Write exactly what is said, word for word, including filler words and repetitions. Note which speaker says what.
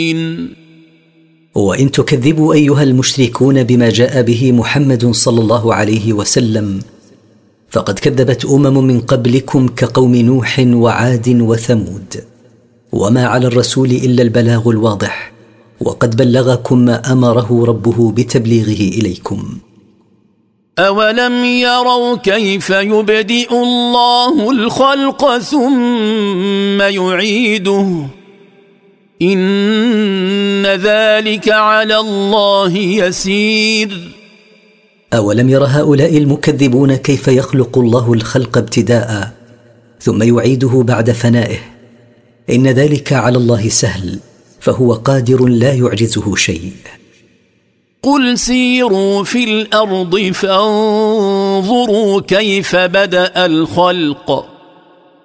Speaker 1: وإن تكذبوا أيها المشركون بما جاء به محمد صلى الله عليه وسلم فقد كذبت أمم من قبلكم كقوم نوح وعاد وثمود، وما على الرسول إلا البلاغ الواضح، وقد بلغكم ما أمره ربه بتبليغه إليكم.
Speaker 2: أولم يروا كيف يبدئ الله الخلق ثم يعيده إن ذلك على الله يسير.
Speaker 1: أولم ير هؤلاء المكذبون كيف يخلق الله الخلق ابتداء ثم يعيده بعد فنائه؟ إن ذلك على الله سهل، فهو قادر لا يعجزه شيء.
Speaker 2: قل سيروا في الأرض فانظروا كيف بدأ الخلق